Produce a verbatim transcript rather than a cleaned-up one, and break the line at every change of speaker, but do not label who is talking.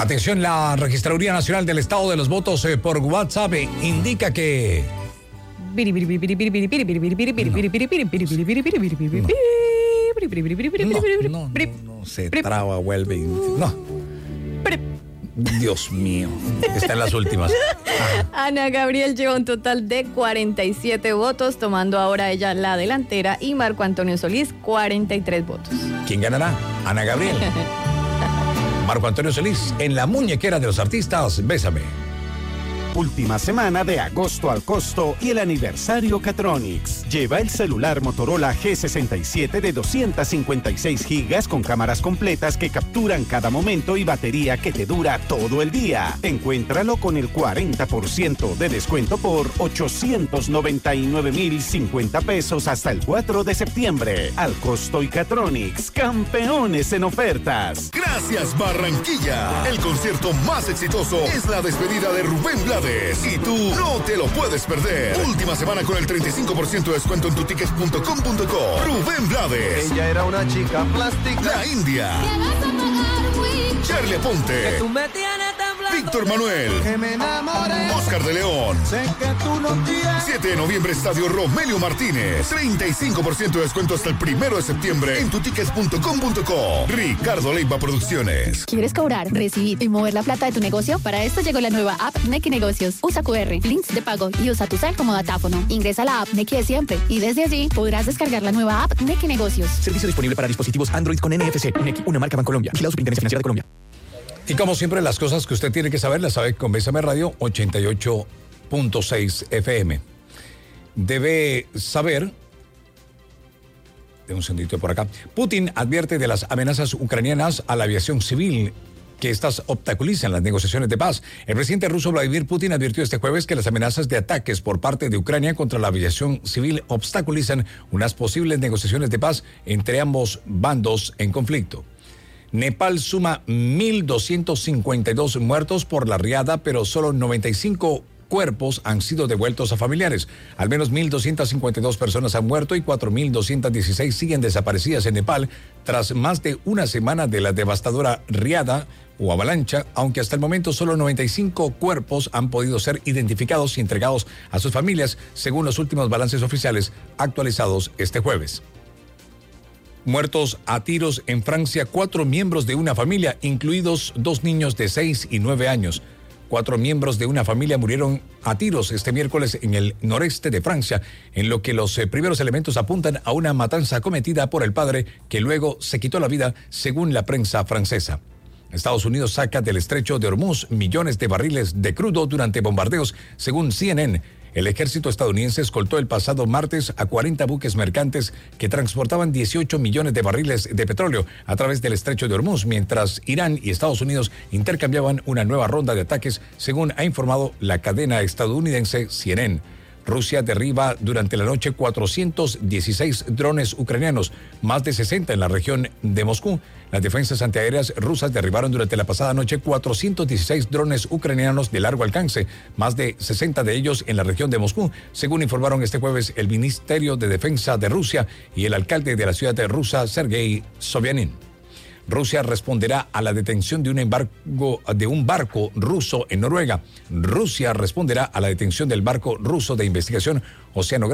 Atención, la Registraduría Nacional del Estado de los Votos eh, por WhatsApp eh, indica que... No, no, no, no se traba, vuelve. No. Dios mío, está en las últimas.
Ajá. Ana Gabriel lleva un total de cuarenta y siete votos, tomando ahora ella la delantera, y Marco Antonio Solís cuarenta y tres votos.
¿Quién ganará? Ana Gabriel. Marco Antonio Solís, en la muñequera de los artistas, Bésame.
Última semana de agosto al costo y el aniversario Catronics. Lleva el celular Motorola G sesenta y siete de doscientos cincuenta y seis gigas con cámaras completas que capturan cada momento y batería que te dura todo el día. Encuéntralo con el cuarenta por ciento de descuento por ochocientos noventa y nueve mil cincuenta pesos hasta el cuatro de septiembre. Al costo y Catronics, campeones en ofertas.
Gracias, Barranquilla. El concierto más exitoso es la despedida de Rubén Blades. Y tú no te lo puedes perder. Última semana con el treinta y cinco por ciento de descuento en tutickets punto com punto co. Rubén Blades.
Ella era una chica plástica.
La India. Charlie Aponte. Víctor Manuel.
Que me enamoré.
Oscar de León.
Sé que tú no quieres.
siete de noviembre, Estadio Romelio Martínez. treinta y cinco por ciento de descuento hasta el primero de septiembre en tutickets punto com punto co. Ricardo Leiva Producciones.
¿Quieres cobrar, recibir y mover la plata de tu negocio? Para esto llegó la nueva app Nequi Negocios. Usa cu erre, links de pago y usa tu cel como datáfono. Ingresa a la app Nequi de siempre y desde allí podrás descargar la nueva app Nequi Negocios.
Servicio disponible para dispositivos Android con N F C. Nequi, una marca Bancolombia. Vigilado Superintendencia Financiera de Colombia.
Y como siempre, las cosas que usted tiene que saber las sabe con Bésame Radio ochenta y ocho punto seis F M. Debe saber... De un segundito por acá. Putin advierte de las amenazas ucranianas a la aviación civil, que estas obstaculizan las negociaciones de paz. El presidente ruso Vladimir Putin advirtió este jueves que las amenazas de ataques por parte de Ucrania contra la aviación civil obstaculizan unas posibles negociaciones de paz entre ambos bandos en conflicto. Nepal suma mil doscientos cincuenta y dos muertos por la riada, pero solo noventa y cinco cuerpos han sido devueltos a familiares. Al menos mil doscientas cincuenta y dos personas han muerto y cuatro mil doscientas dieciséis siguen desaparecidas en Nepal tras más de una semana de la devastadora riada o avalancha, aunque hasta el momento solo noventa y cinco cuerpos han podido ser identificados y entregados a sus familias, según los últimos balances oficiales actualizados este jueves. Muertos a tiros en Francia, cuatro miembros de una familia, incluidos dos niños de seis y nueve años. Cuatro miembros de una familia murieron a tiros este miércoles en el noreste de Francia, en lo que los eh, primeros elementos apuntan a una matanza cometida por el padre, que luego se quitó la vida, según la prensa francesa. Estados Unidos saca del estrecho de Hormuz millones de barriles de crudo durante bombardeos, según C N N. El ejército estadounidense escoltó el pasado martes a cuarenta buques mercantes que transportaban dieciocho millones de barriles de petróleo a través del estrecho de Hormuz, mientras Irán y Estados Unidos intercambiaban una nueva ronda de ataques, según ha informado la cadena estadounidense C N N. Rusia derriba durante la noche cuatrocientos dieciséis drones ucranianos, más de sesenta en la región de Moscú. Las defensas antiaéreas rusas derribaron durante la pasada noche cuatrocientos dieciséis drones ucranianos de largo alcance, más de sesenta de ellos en la región de Moscú, según informaron este jueves el Ministerio de Defensa de Rusia y el alcalde de la ciudad de rusa, Sergei Sobyanin. Rusia responderá a la detención de un embargo de un barco ruso en Noruega. Rusia responderá a la detención del barco ruso de investigación oceanográfica